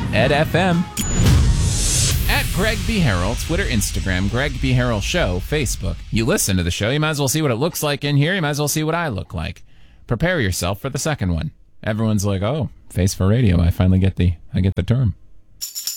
EdFM. At Greg B. Harrell, Twitter, Instagram, Greg B. Harrell Show, Facebook. You listen to the show, you might as well see what it looks like in here. You might as well see what I look like. Prepare yourself for the second one. Everyone's like, oh, face for radio. I finally get the term.